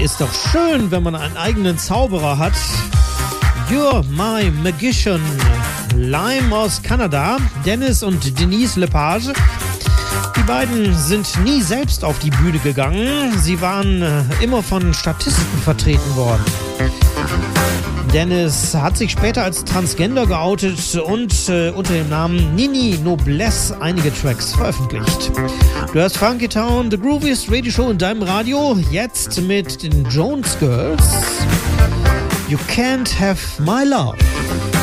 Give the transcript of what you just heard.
Ist doch schön, wenn man einen eigenen Zauberer hat. You're My Magician. Lime aus Kanada, Dennis und Denise Lepage. Die beiden sind nie selbst auf die Bühne gegangen. Sie waren immer von Statisten vertreten worden. Dennis hat sich später als Transgender geoutet und unter dem Namen Nini Noblesse einige Tracks veröffentlicht. Du hörst Funky Town, The Grooviest Radio Show in deinem Radio, jetzt mit den Jones Girls. You Can't Have My Love.